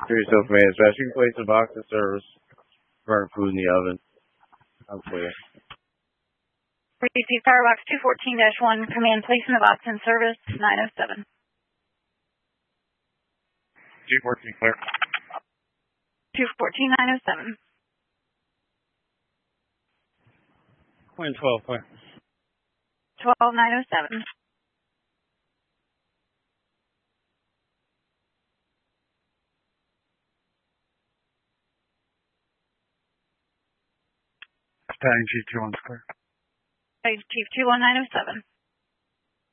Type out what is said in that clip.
Three self-made. So you can place a box of service, burn food in the oven. I'm clear. Repeat Firebox 214-1, command placing the box in service 907. 214 clear. 214-907. Quinn 12 clear. 12-907. Battalion Chief 21 clear. Chief 21907.